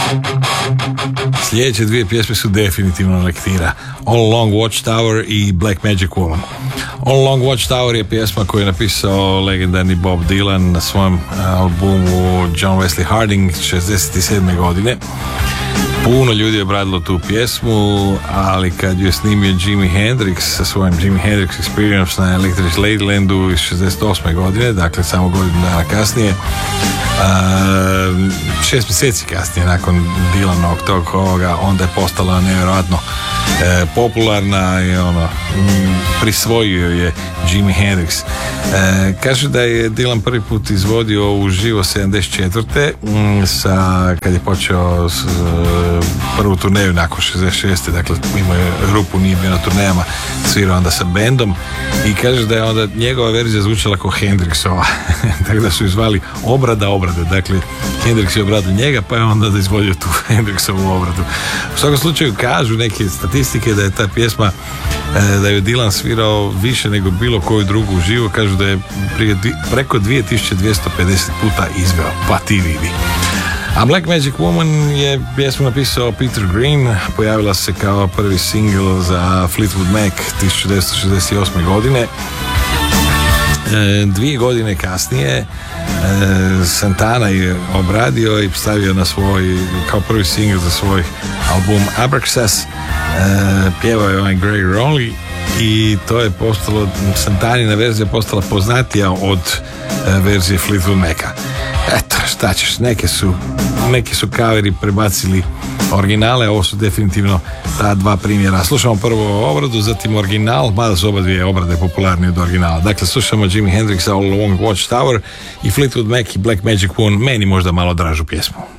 Sljedeće dvije pjesme su definitivno lektira. All Along Watchtower i Black Magic Woman. All Along Watchtower je pjesma koju je napisao legendarni Bob Dylan na svojem albumu John Wesley Harding 67. godine. Puno ljudi je obradilo tu pjesmu, ali kad ju je snimio Jimi Hendrix sa svojim Jimi Hendrix Experience na Electric Ladylandu iz 68. godine, dakle samo godinu dana kasnije, 6 mjeseci kasnije nakon Dylanovog tog ovoga, onda je postala nevjerojatno popularna i prisvojio je Jimi Hendrix. Kaže da je Dylan prvi put izvodio uživo 74. Kad je počeo prvu turneju nakon 66. Dakle imao je grupu, nije bio na turnejama, svirao onda sa bendom i kaže da je onda njegova verzija zvučala kao Hendrixova. Tako da su izvali obrade. Dakle, Hendrix je obradio njega, pa je onda da izvodio tu Hendrixovu obradu. U svakom slučaju kažu neke statistike da je ta pjesma, da je Dylan svirao više nego bilo koju drugu uživo. Kažu da je preko 2250 puta izveo, pa ti vidi. A Black Magic Woman je pjesmu napisao Peter Green, pojavila se kao prvi single za Fleetwood Mac 1968. godine. 2 godine kasnije Santana je obradio i stavio na svoj, kao prvi single za svoj album Abraxas. Pjevao je Greg Rowley i to je postalo, Santanina verzija postala poznatija od verzije Fleetwood Maca. Eto, šta ćeš, neki su kaveri prebacili originale, ovo su definitivno ta dva primjera. Slušamo prvo obradu, zatim original, mada su oba dvije obrade popularnije od originala. Dakle, slušamo Jimi Hendrixa All Along Watchtower i Fleetwood Mac i Black Magic Woman, meni možda malo dražu pjesmu.